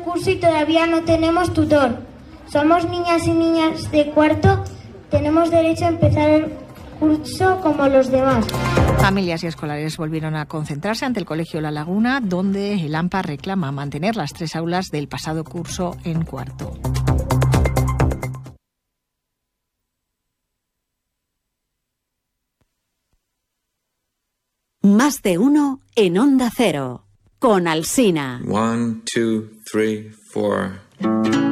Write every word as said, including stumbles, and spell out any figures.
curso y todavía no tenemos tutor. Somos niñas y niñas de cuarto, tenemos derecho a empezar el curso como los demás. Familias y escolares volvieron a concentrarse ante el Colegio La Laguna, donde el AMPA reclama mantener las tres aulas del pasado curso en cuarto. Más de uno en Onda Cero, con Alsina. One, two, three, four.